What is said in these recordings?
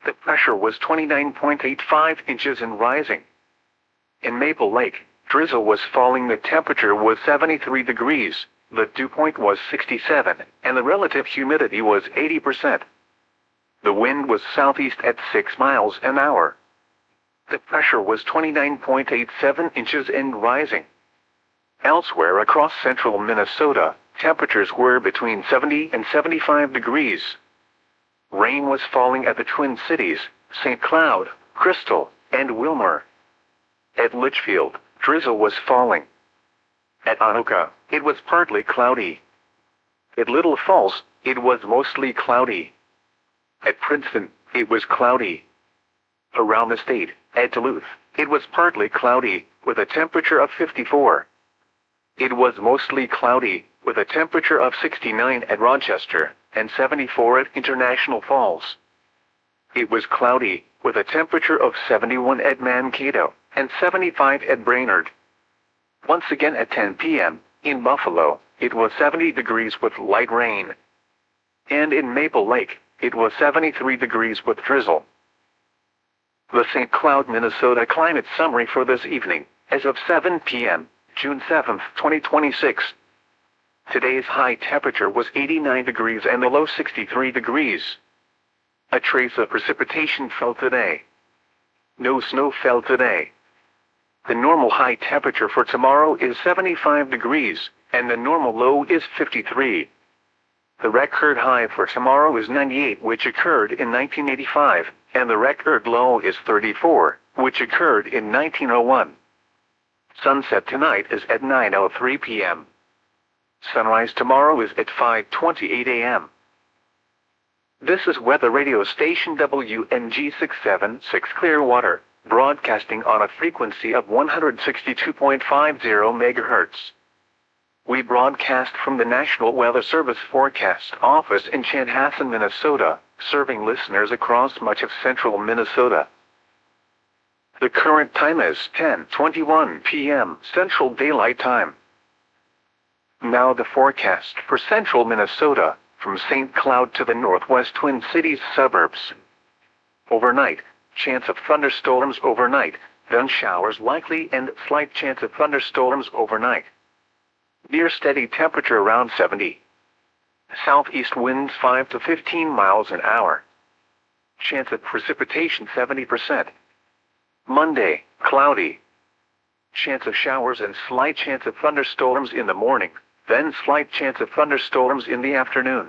The pressure was 29.85 inches and rising. In Maple Lake, drizzle was falling. The temperature was 73 degrees, the dew point was 67, and the relative humidity was 80%. The wind was southeast at 6 miles an hour. The pressure was 29.87 inches and rising. Elsewhere across central Minnesota, temperatures were between 70 and 75 degrees. Rain was falling at the Twin Cities, St. Cloud, Crystal, and Wilmer. At Litchfield, drizzle was falling. At Anoka, it was partly cloudy. At Little Falls, it was mostly cloudy. At Princeton, it was cloudy. Around the state, at Duluth, it was partly cloudy, with a temperature of 54. It was mostly cloudy, with a temperature of 69 at Rochester, and 74 at International Falls. It was cloudy, with a temperature of 71 at Mankato, and 75 at Brainerd. Once again at 10 p.m., in Buffalo, it was 70 degrees with light rain. And in Maple Lake, it was 73 degrees with drizzle. The St. Cloud, Minnesota climate summary for this evening, as of 7 p.m., June 7, 2026. Today's high temperature was 89 degrees and the low 63 degrees. A trace of precipitation fell today. No snow fell today. The normal high temperature for tomorrow is 75 degrees, and the normal low is 53. The record high for tomorrow is 98, which occurred in 1985, and the record low is 34, which occurred in 1901. Sunset tonight is at 9:03 p.m. Sunrise tomorrow is at 5:28 a.m. This is weather radio station WNG 676 Clearwater, broadcasting on a frequency of 162.50 MHz. We broadcast from the National Weather Service Forecast Office in Chanhassen, Minnesota, serving listeners across much of central Minnesota. The current time is 10:21 p.m. Central Daylight Time. Now the forecast for central Minnesota, from St. Cloud to the northwest Twin Cities suburbs. Overnight, chance of thunderstorms overnight, then showers likely and slight chance of thunderstorms overnight. Near steady temperature around 70. Southeast winds 5 to 15 miles an hour. Chance of precipitation 70%. Monday, cloudy. Chance of showers and slight chance of thunderstorms in the morning, then slight chance of thunderstorms in the afternoon.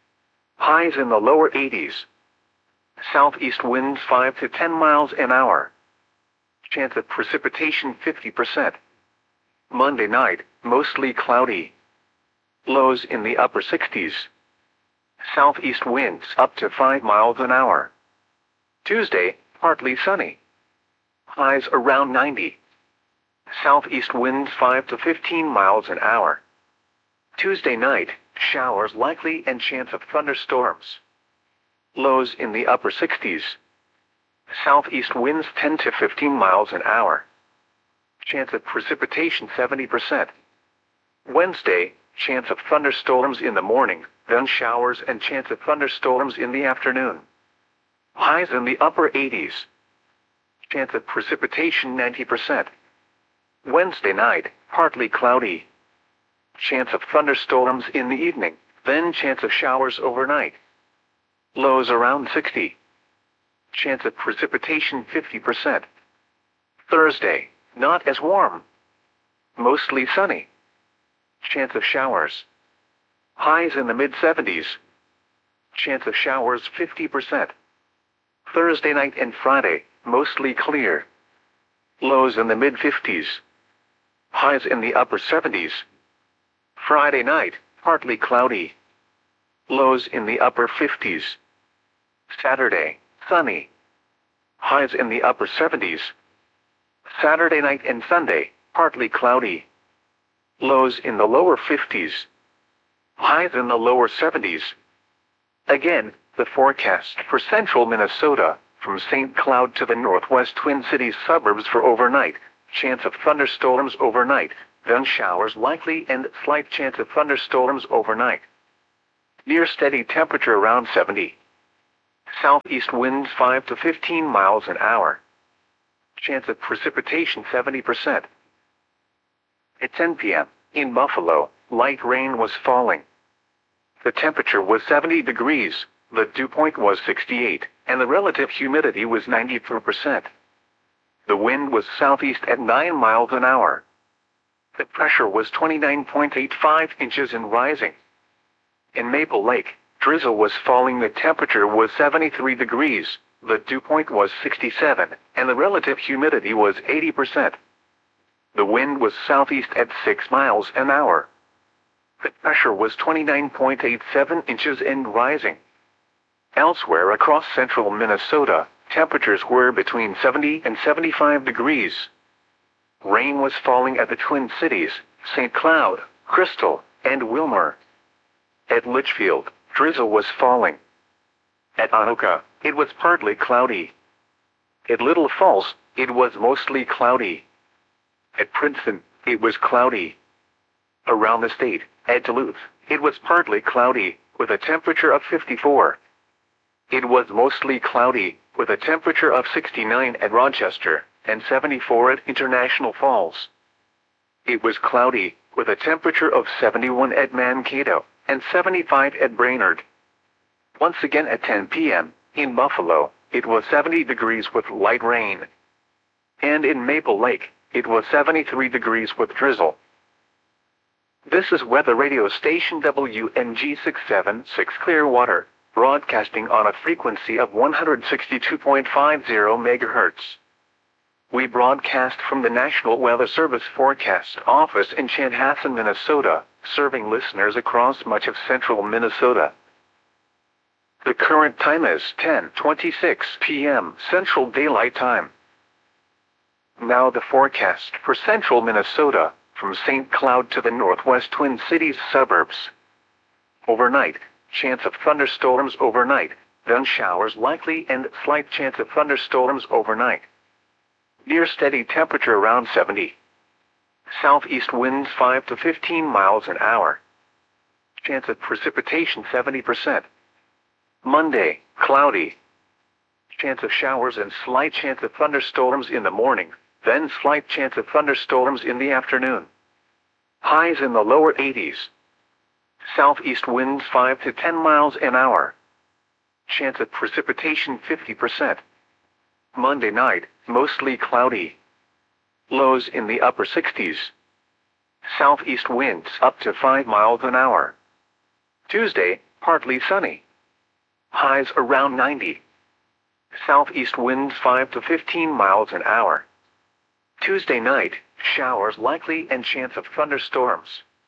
Highs in the lower 80s. Southeast winds 5 to 10 miles an hour. Chance of precipitation 50%. Monday night, mostly cloudy. Lows in the upper 60s. Southeast winds up to 5 miles an hour. Tuesday, partly sunny. Highs around 90. Southeast winds 5 to 15 miles an hour. Tuesday night, showers likely and chance of thunderstorms. Lows in the upper 60s. Southeast winds 10 to 15 miles an hour. Chance of precipitation 70%. Wednesday, chance of thunderstorms in the morning, then showers and chance of thunderstorms in the afternoon. Highs in the upper 80s. Chance of precipitation 90%. Wednesday night, partly cloudy. Chance of thunderstorms in the evening, then chance of showers overnight. Lows around 60. Chance of precipitation 50%. Thursday, not as warm. Mostly sunny. Chance of showers. Highs in the mid-70s. Chance of showers 50%. Thursday night and Friday, mostly clear. Lows in the mid-50s. Highs in the upper 70s. Friday night, partly cloudy. Lows in the upper 50s. Saturday, sunny. Highs in the upper 70s. Saturday night and Sunday, partly cloudy. Lows in the lower 50s. Highs in the lower 70s. Again, the forecast for central Minnesota, from St. Cloud to the northwest Twin Cities suburbs for overnight. Chance of thunderstorms overnight, then showers likely and slight chance of thunderstorms overnight. Near steady temperature around 70. Southeast winds 5 to 15 miles an hour. Chance of precipitation 70%. At 10 p.m., in Buffalo, light rain was falling. The temperature was 70 degrees, the dew point was 68, and the relative humidity was 94%. The wind was southeast at 9 miles an hour. The pressure was 29.85 inches and rising. In Maple Lake, drizzle was falling. The temperature was 73 degrees, the dew point was 67, and the relative humidity was 80%. The wind was southeast at 6 miles an hour. The pressure was 29.87 inches and rising. Elsewhere across central Minnesota, temperatures were between 70 and 75 degrees. Rain was falling at the Twin Cities, St. Cloud, Crystal, and Wilmer. At Litchfield, drizzle was falling. At Anoka, it was partly cloudy. At Little Falls, it was mostly cloudy. At Princeton, it was cloudy. Around the state, at Duluth, it was partly cloudy, with a temperature of 54. It was mostly cloudy, with a temperature of 69 at Rochester, and 74 at International Falls. It was cloudy, with a temperature of 71 at Mankato, and 75 at Brainerd. Once again at 10 p.m., in Buffalo, it was 70 degrees with light rain. And in Maple Lake, it was 73 degrees with drizzle. This is weather radio station WMG 676 Clearwater, broadcasting on a frequency of 162.50 MHz. We broadcast from the National Weather Service Forecast Office in Chanhassen, Minnesota, serving listeners across much of central Minnesota. The current time is 10:26 p.m. Central Daylight Time. Now the forecast for central Minnesota, from St. Cloud to the northwest Twin Cities suburbs. Overnight, chance of thunderstorms overnight, then showers likely and slight chance of thunderstorms overnight. Near steady temperature around 70. Southeast winds 5 to 15 miles an hour. Chance of precipitation 70%. Monday, cloudy. Chance of showers and slight chance of thunderstorms in the morning, then slight chance of thunderstorms in the afternoon. Highs in the lower 80s. Southeast winds 5 to 10 miles an hour. Chance of precipitation 50%. Monday night, mostly cloudy. Lows in the upper 60s. Southeast winds up to 5 miles an hour. Tuesday, partly sunny. Highs around 90. Southeast winds 5 to 15 miles an hour. Tuesday night, showers likely and chance of thunderstorms.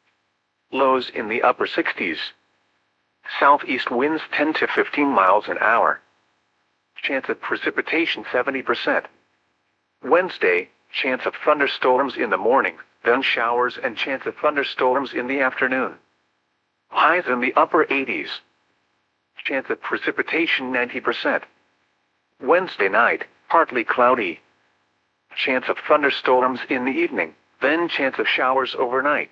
Lows in the upper 60s. Southeast winds 10 to 15 miles an hour. Chance of precipitation 70%. Wednesday, chance of thunderstorms in the morning, then showers and chance of thunderstorms in the afternoon. Highs in the upper 80s. Chance of precipitation 90%. Wednesday night, partly cloudy. Chance of thunderstorms in the evening, then chance of showers overnight.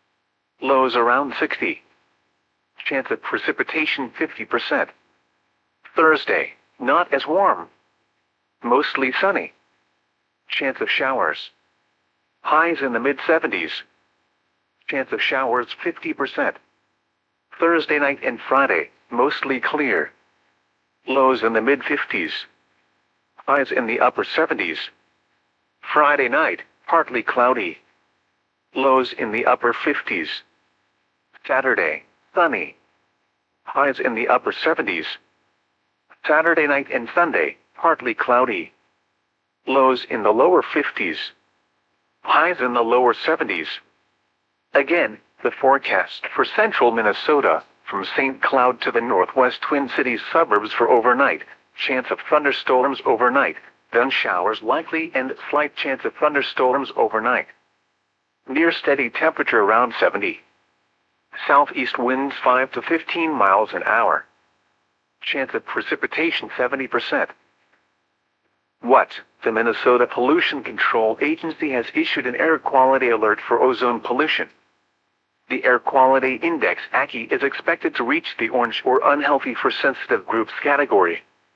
Lows around 60. Chance of precipitation 50%. Thursday, not as warm. Mostly sunny. Chance of showers. Highs in the mid-70s. Chance of showers 50%. Thursday night and Friday, mostly clear. Lows in the mid-50s. Highs in the upper 70s. Friday night, partly cloudy. Lows in the upper 50s. Saturday, sunny. Highs in the upper 70s. Saturday night and Sunday, partly cloudy. Lows in the lower 50s. Highs in the lower 70s. Again, the forecast for central Minnesota, from St. Cloud to the northwest Twin Cities suburbs for overnight, chance of thunderstorms overnight, then showers likely and slight chance of thunderstorms overnight. Near steady temperature around 70. Southeast winds 5 to 15 miles an hour. Chance of precipitation 70%. What? The Minnesota Pollution Control Agency has issued an air quality alert for ozone pollution. The Air Quality Index AQI is expected to reach the orange or unhealthy for sensitive groups category.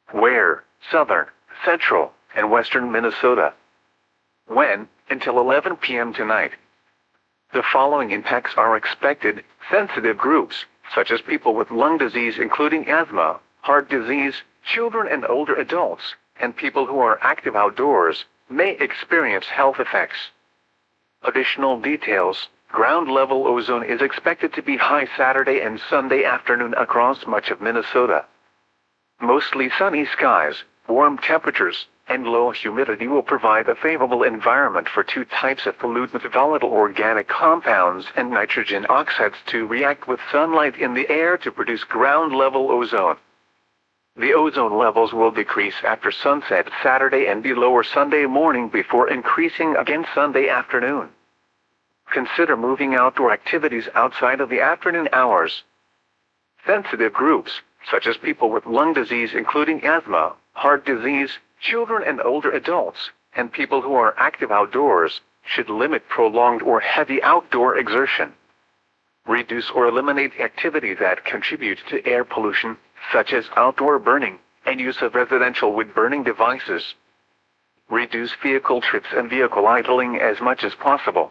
Where? Southern, central, and western Minnesota. When? Until 11 p.m. tonight. The following impacts are expected: sensitive groups, such as people with lung disease including asthma, heart disease, children and older adults, and people who are active outdoors, may experience health effects. Additional details: ground level ozone is expected to be high Saturday and Sunday afternoon across much of Minnesota. Mostly sunny skies, warm temperatures, and low humidity will provide a favorable environment for two types of pollutants: volatile organic compounds and nitrogen oxides to react with sunlight in the air to produce ground level ozone. The ozone levels will decrease after sunset Saturday and be lower Sunday morning before increasing again Sunday afternoon. Consider moving outdoor activities outside of the afternoon hours. Sensitive groups, such as people with lung disease including asthma, heart disease, children and older adults, and people who are active outdoors, should limit prolonged or heavy outdoor exertion. Reduce or eliminate activities that contribute to air pollution, such as outdoor burning, and use of residential wood-burning devices. Reduce vehicle trips and vehicle idling as much as possible.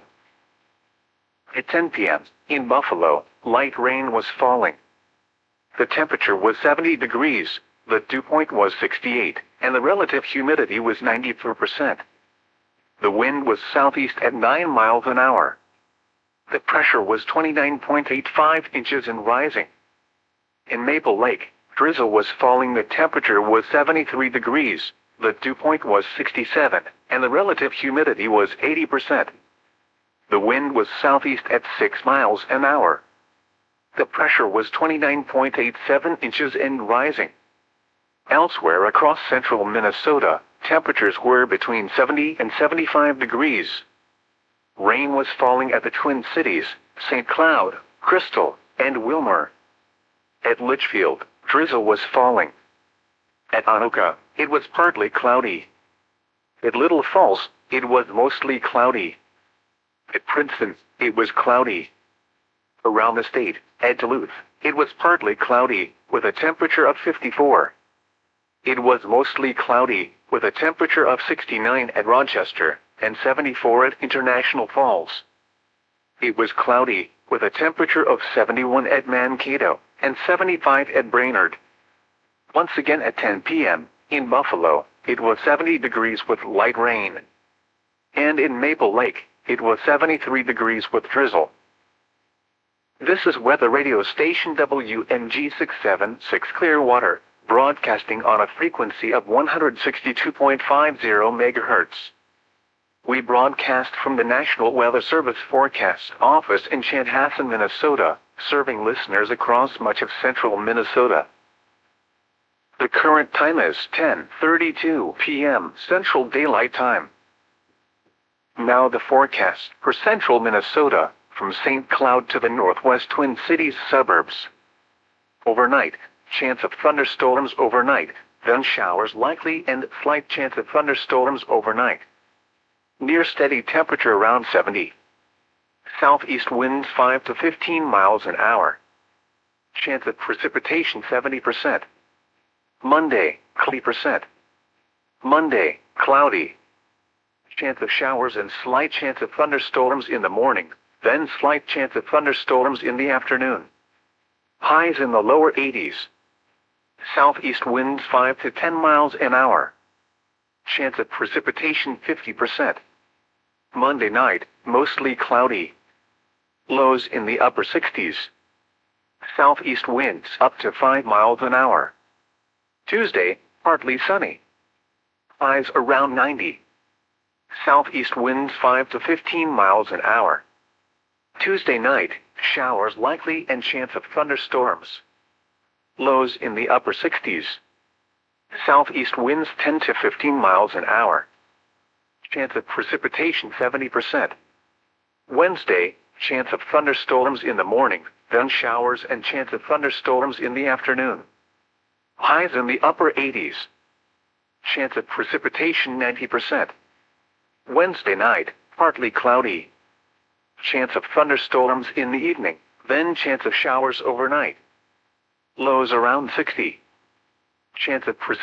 At 10 p.m., in Buffalo, light rain was falling. The temperature was 70 degrees, the dew point was 68, and the relative humidity was 94%. The wind was southeast at 9 miles an hour. The pressure was 29.85 inches and rising. In Maple Lake, drizzle was falling. The temperature was 73 degrees, the dew point was 67, and the relative humidity was 80%. The wind was southeast at 6 miles an hour. The pressure was 29.87 inches and rising. Elsewhere across central Minnesota, temperatures were between 70 and 75 degrees. Rain was falling at the Twin Cities, St. Cloud, Crystal, and Wilmer. At Litchfield, drizzle was falling. At Anoka, it was partly cloudy. At Little Falls, it was mostly cloudy. At Princeton, it was cloudy. Around the state, at Duluth, it was partly cloudy, with a temperature of 54. It was mostly cloudy, with a temperature of 69 at Rochester, and 74 at International Falls. It was cloudy, with a temperature of 71 at Mankato, and 75 at Brainerd. Once again at 10 p.m., in Buffalo, it was 70 degrees with light rain. And in Maple Lake, it was 73 degrees with drizzle. This is weather radio station WMG 676 Clearwater, broadcasting on a frequency of 162.50 MHz. We broadcast from the National Weather Service Forecast Office in Chanhassen, Minnesota, serving listeners across much of central Minnesota. The current time is 10:32 p.m. Central Daylight Time. Now the forecast for central Minnesota, from St. Cloud to the northwest Twin Cities suburbs. Overnight, chance of thunderstorms overnight, then showers likely and slight chance of thunderstorms overnight. Near steady temperature around 70. Southeast winds 5 to 15 miles an hour. Chance of precipitation 70%. Monday, 30%. Monday, cloudy. Chance of showers and slight chance of thunderstorms in the morning, then slight chance of thunderstorms in the afternoon. Highs in the lower 80s. Southeast winds 5 to 10 miles an hour. Chance of precipitation 50%. Monday night, mostly cloudy. Lows in the upper 60s. Southeast winds up to 5 miles an hour. Tuesday, partly sunny. Highs around 90. Southeast winds 5 to 15 miles an hour. Tuesday night, showers likely and chance of thunderstorms. Lows in the upper 60s. Southeast winds 10 to 15 miles an hour. Chance of precipitation 70%. Wednesday, chance of thunderstorms in the morning, then showers and chance of thunderstorms in the afternoon. Highs in the upper 80s. Chance of precipitation 90%. Wednesday night, partly cloudy. Chance of thunderstorms in the evening, then chance of showers overnight. Lows around 60. Chance of precipitation